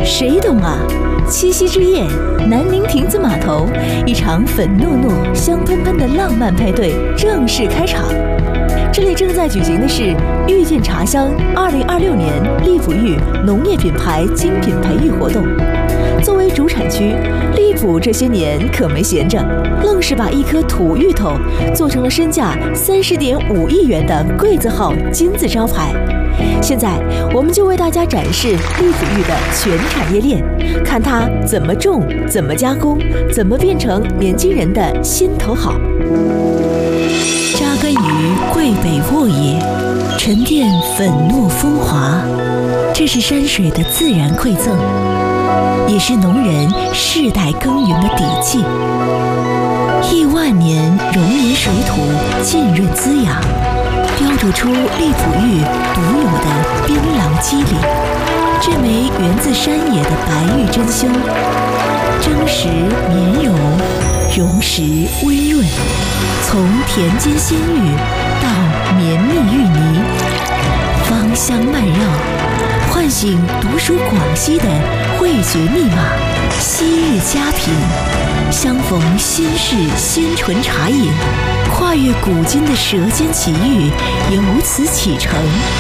谁懂啊？七夕之夜，南宁亭子码头，一场粉糯糯、香喷喷的浪漫派对正式开场。这里正在举行的是遇见茶香2026年荔浦玉农业品牌精品培育活动。作为主产区，荔浦这些年可没闲着，愣是把一颗土芋头做成了身价30.5亿元的贵字号金字招牌。现在我们就为大家展示荔浦玉的全产业链，看它怎么种、怎么加工、怎么变成年轻人的心头好。扎根于桂北沃野，沉淀粉糯风华，这是山水的自然馈赠，也是农人世代耕耘的底气。亿万年容颜水土浸润滋养，标注出荔浦玉独有的槟榔肌理。这枚源自山野的白玉珍馐，真实绵柔，溶实温润，从田间鲜芋到绵密芋泥，芳香漫绕，唤醒独属广西的味觉密码。昔日佳品，相逢新式鲜醇茶饮，跨越古今的舌尖奇遇由此启程。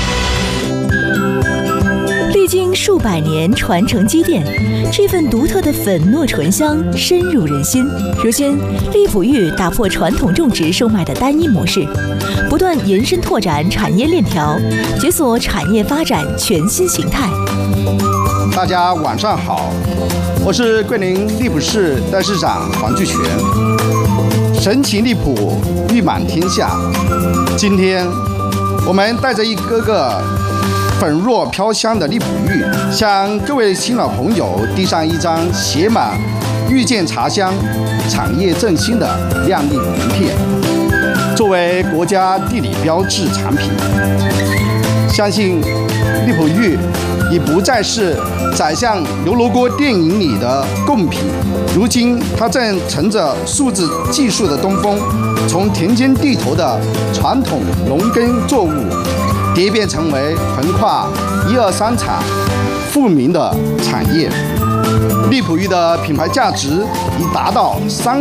历经数百年传承积淀，这份独特的粉糯醇香深入人心。如今，荔浦玉打破传统种植售卖的单一模式，不断延伸拓展产业链条，解锁产业发展全新形态。 大家晚上好，我是桂林荔浦市代市长黄巨全。神奇荔浦，玉满天下。今天，我们带着一个个粉若飘香的荔浦玉，向各位新老朋友递上一张写满遇见茶香、产业振兴的亮丽名片。作为国家地理标志产品，相信荔浦玉已不再是宰相刘罗锅电影里的贡品，如今它正乘着数字技术的东风，从田间地头的传统农耕作物蝶变成为横跨1、2、3产富民的产业。荔浦玉的品牌价值已达到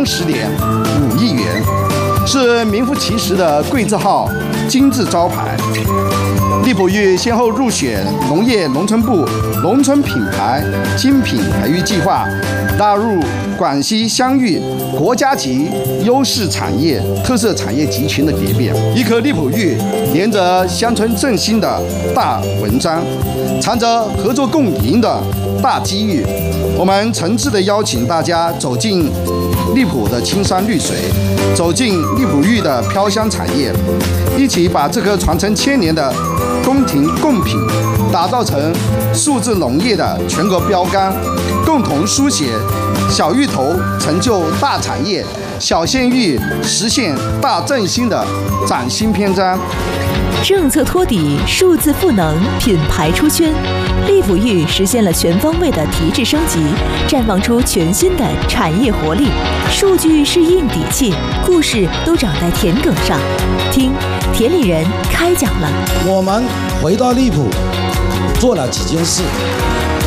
30.5亿元，是名副其实的贵字号金字招牌。荔浦玉先后入选农业农村部农村品牌精品培育计划，纳入广西香芋国家级优势产业特色产业集群的蝶变。一颗荔浦玉连着乡村振兴的大文章，藏着合作共赢的大机遇。我们诚挚地邀请大家走进荔浦的青山绿水，走进荔浦玉的飘香产业，一起把这颗传承千年的宫廷贡品打造成数字农业的全国标杆，共同书写小芋头成就大产业、小鲜芋实现大振兴的崭新篇章。 政策托底，数字赋能，品牌出圈，荔浦玉实现了全方位的提质升级，绽放出全新的产业活力。数据是硬底气，故事都长在田埂上。听田里人开讲了。 我们回到荔浦，做了几件事。